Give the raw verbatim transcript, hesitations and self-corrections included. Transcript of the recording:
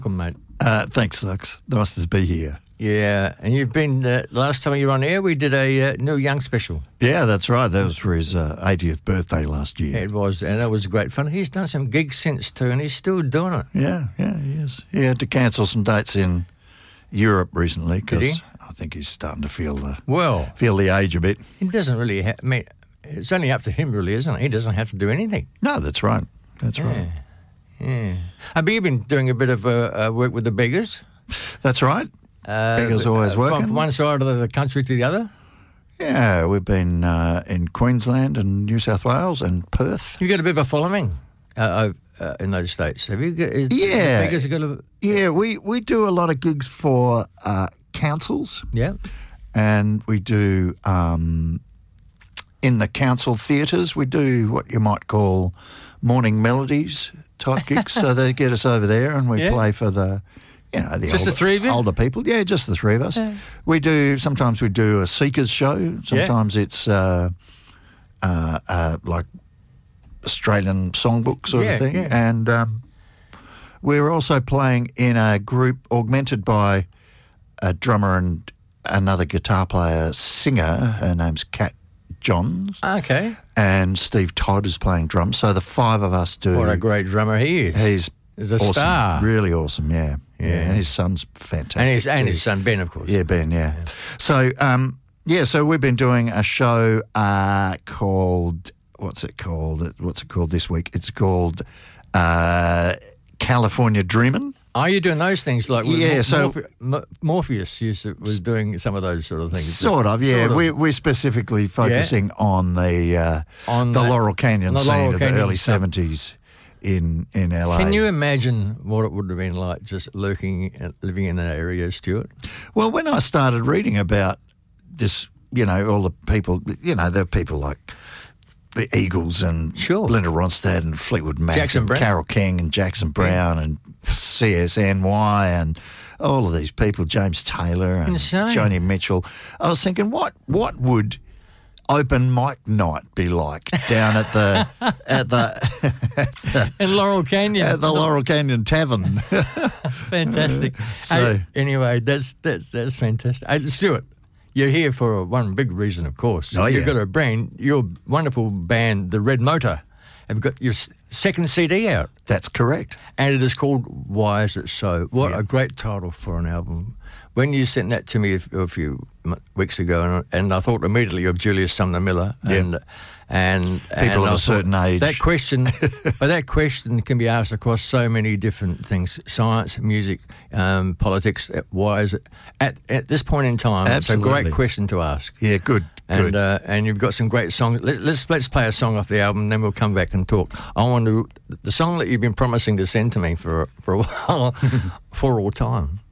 Welcome, mate. Uh, thanks, Lux. Nice to be here. Yeah, and you've been, uh, last time you were on air, we did a uh, Neil Young special. Yeah, that's right. That was for his uh, eightieth birthday last year. It was, and that was great fun. He's done some gigs since too, and he's still doing it. Yeah, yeah, he is. He had to cancel some dates in Europe recently Did he? because I think he's starting to feel the Well, feel the age a bit. he doesn't really ha- I mean, it's only up to him, really, isn't it? He doesn't have to do anything. No, that's right. That's Yeah. right. Yeah. Have you been doing a bit of uh, uh, work with the Beggars? That's right. Uh, Beggars always uh, working. From one side of the country to the other? Yeah, we've been uh, in Queensland and New South Wales and Perth. You got a bit of a following uh, uh, in those states. Have you? Got, is, Yeah. the Beggars got a, Yeah, we, we do a lot of gigs for uh, councils. yeah. And we do um, in the council theatres. We do what you might call morning melodies type gigs. So they get us over there, and we Yeah. play for the, you know, the Just older, the three of you? older people. Yeah, just the three of us. Yeah. We do sometimes we do a Seekers show. Sometimes it's uh, uh, uh, like Australian songbook sort Yeah, of thing, yeah. and um, we're also playing in a group augmented by a drummer and another guitar player, singer. Her name's Kat Johns, Okay. and Steve Todd is playing drums. So the five of us do. What a great drummer he is. He's He's a awesome, star. really awesome. Yeah, yeah, Yeah. and his son's fantastic. And his, and too. his son Ben, of course. Yeah, Ben, yeah. So, um, yeah, so we've been doing a show uh, called, what's it called? What's it called this week? It's called uh, California Dreamin'. Are you doing those things like with Yeah, Mor- so- Morphe- Mo- Morpheus used to, was doing some of those sort of things? Sort of, yeah. Sort of. We, we're specifically focusing on the uh, On the that- Laurel Canyon the scene Laurel of Canyon the early stuff. seventies in, in L A. Can you imagine what it would have been like just lurking, and living in that area, Stuart? Well, when I started reading about this, you know, all the people, you know, there are people like the Eagles and Sure. Linda Ronstadt and Fleetwood Mac Jackson and Brown. Carole King and Jackson Brown and C S N Y and all of these people, James Taylor and Insane. Joni Mitchell. I was thinking, what what would open mic night be like down at the at the at the, In Laurel Canyon. at the Laurel Canyon Tavern? Fantastic. So- Hey, anyway, that's that's that's fantastic. Hey, Stuart, you're here for one big reason, of course. Oh, You've yeah. got a brand, your wonderful band, the Red Motor, have got your s- second C D out, That's correct. and it is called Why Is It So? What Yeah. a great title for an album. When you sent that to me a, f- a few m- weeks ago, and, and I thought immediately of Julius Sumner Miller, Yeah. and and People and of I a certain thought, age. That question, but that question can be asked across so many different things: science, music, um, politics. uh, Why is it at at this point in time? Absolutely. It's a great question to ask. Yeah, good. And good. uh, and you've got some great songs. Let, let's let's play a song off the album, then we'll come back and talk. I want to the song that you've been promising to send to me for for a while, For All Time.